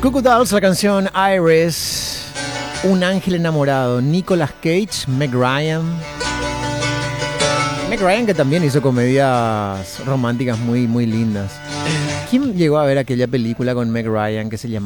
Goo Goo Dolls, la canción Iris, Un ángel enamorado, Nicolas Cage, Meg Ryan. Meg Ryan, que también hizo comedias románticas muy, muy lindas. ¿Quién llegó a ver aquella película con Meg Ryan que se llama